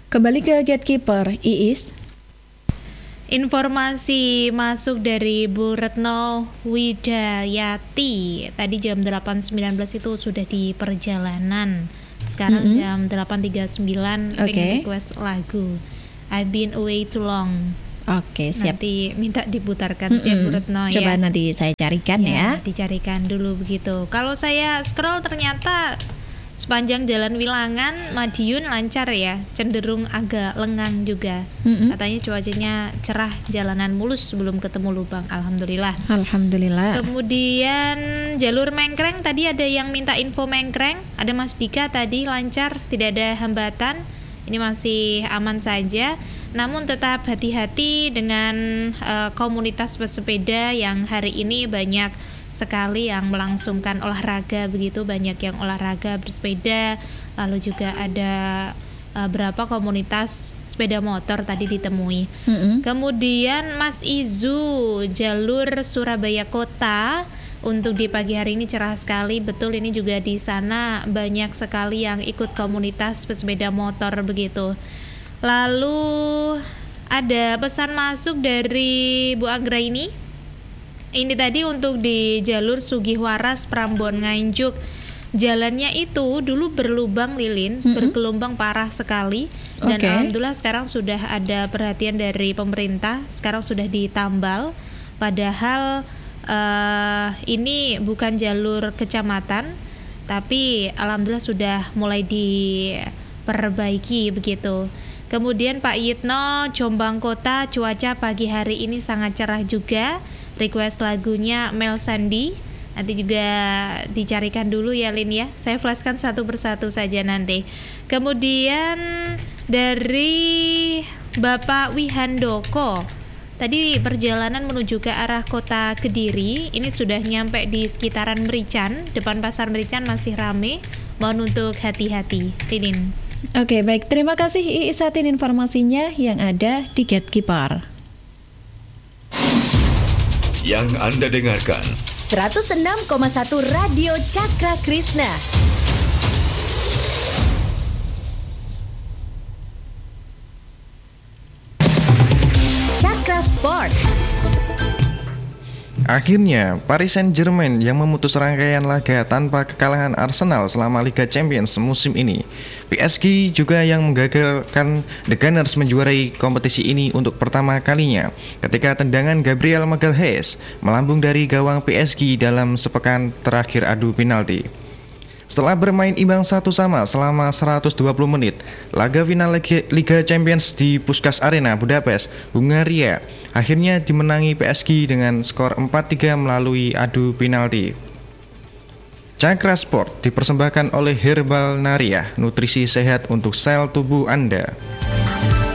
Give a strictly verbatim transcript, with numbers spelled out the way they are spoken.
Kembali ke Gatekeeper, Iis. Informasi masuk dari Bu Retno Widayati. Tadi jam delapan sembilan belas itu sudah di perjalanan. Sekarang mm-hmm. jam delapan tiga puluh sembilan okay. pengen request lagu I've Been Away Too Long. Oke, okay, siap. Nanti minta diputarkan mm-hmm. siap Bu Retno. Coba ya. nanti saya carikan ya, ya. Dicarikan dulu begitu. Kalau saya scroll ternyata sepanjang Jalan Wilangan Madiun lancar ya, cenderung agak lengang juga. Mm-hmm. Katanya cuacanya cerah, jalanan mulus sebelum ketemu lubang. Alhamdulillah. Alhamdulillah. Kemudian jalur Mengkreng tadi ada yang minta info Mengkreng. Ada Mas Dika tadi lancar, tidak ada hambatan. Ini masih aman saja. Namun tetap hati-hati dengan uh, komunitas pesepeda yang hari ini banyak sekali yang melangsungkan olahraga begitu, banyak yang olahraga bersepeda, lalu juga ada uh, berapa komunitas sepeda motor tadi ditemui. Mm-hmm. Kemudian Mas Izu, jalur Surabaya Kota untuk di pagi hari ini cerah sekali, betul ini juga di sana banyak sekali yang ikut komunitas pesepeda motor begitu. Lalu ada pesan masuk dari Bu Anggraini. Ini tadi untuk di jalur Sugihwaras Prambon Nganjuk. Jalannya itu dulu berlubang lilin, mm-hmm. bergelombang parah sekali. Dan okay. alhamdulillah sekarang sudah ada perhatian dari pemerintah. Sekarang sudah ditambal. Padahal uh, ini bukan jalur kecamatan, tapi alhamdulillah sudah mulai diperbaiki begitu. Kemudian Pak Yitno, Jombang Kota, cuaca pagi hari ini sangat cerah juga. Request lagunya Mel Sandi. Nanti juga dicarikan dulu ya Lin ya. Saya flashkan satu persatu saja nanti. Kemudian dari Bapak Wihandoko. Tadi perjalanan menuju ke arah kota Kediri. Ini sudah nyampe di sekitaran Merican. Depan pasar Merican masih rame. Mohon untuk hati-hati. Linin. Oke, baik. Terima kasih Iis Satin informasinya yang ada di Gatekeeper. Yang Anda dengarkan seratus enam koma satu Radio Cakra Krisna. Cakra Sport. Akhirnya, Paris Saint-Germain yang memutus rangkaian laga tanpa kekalahan Arsenal selama Liga Champions musim ini. P S G juga yang menggagalkan The Gunners menjuarai kompetisi ini untuk pertama kalinya ketika tendangan Gabriel Magalhaes melambung dari gawang P S G dalam sepekan terakhir adu penalti. Setelah bermain imbang satu sama selama seratus dua puluh menit, laga final Liga Champions di Puskás Arena Budapest, Hungaria akhirnya dimenangi P S G dengan skor empat tiga melalui adu penalti. Cakra Sport dipersembahkan oleh Herbal Nariah, nutrisi sehat untuk sel tubuh Anda.